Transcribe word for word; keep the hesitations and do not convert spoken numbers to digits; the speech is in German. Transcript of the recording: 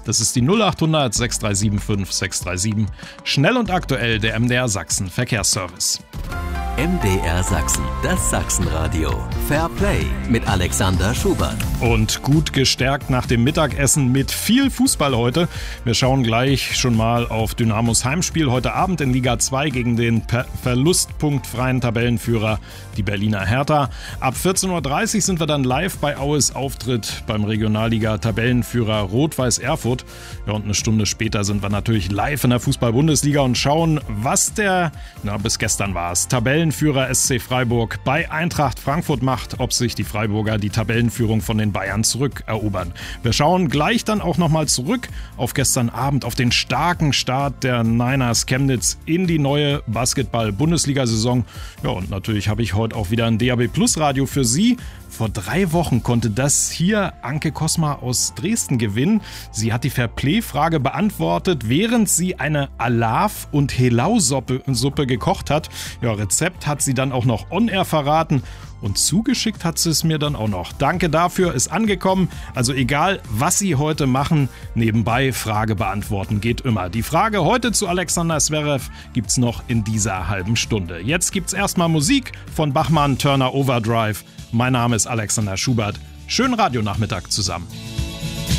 Das ist die null acht hundert sechs drei sieben fünf sechs drei sieben. Schnell und aktuell der M D R Sachsen Verkehrsservice. M D R Sachsen, das Sachsenradio. Fair Play mit Alexander Schubert. Und gut gestärkt nach dem Mittagessen mit viel Fußball heute. Wir schauen gleich schon mal auf Dynamos Heimspiel heute Abend in Liga zwei gegen den verlustpunktfreien Tabellenführer, die Berliner Hertha. Ab vierzehn Uhr dreißig sind wir dann live bei Aues Auftritt beim Regionalliga-Tabellenführer Rot-Weiß Erfurt. Ja, und eine Stunde später sind wir natürlich live in der Fußball-Bundesliga und schauen, was der, na bis gestern war es, Tabellenführer S C Freiburg bei Eintracht Frankfurt macht, ob sich die Freiburger die Tabellenführung von den Bayern zurückerobern. Wir schauen gleich dann auch nochmal zurück auf gestern Abend, auf den starken Start der Niners Chemnitz in die neue Basketball-Bundesliga-Saison. Ja, und natürlich habe ich heute auch wieder ein D A B Plus Radio für Sie. Vor drei Wochen konnte das hier Anke Kosma aus Dresden gewinnen. Sie hat die Fairplay-Frage beantwortet, während sie eine Alaf- und Helau-Suppe Suppe gekocht hat. Ja, Rezept hat sie dann auch noch on-air verraten. Und zugeschickt hat sie es mir dann auch noch. Danke dafür, ist angekommen. Also egal, was Sie heute machen, nebenbei Frage beantworten geht immer. Die Frage heute zu Alexander Zverev gibt's noch in dieser halben Stunde. Jetzt gibt's erstmal Musik von Bachmann Turner Overdrive. Mein Name ist Alexander Schubert. Schönen Radionachmittag zusammen.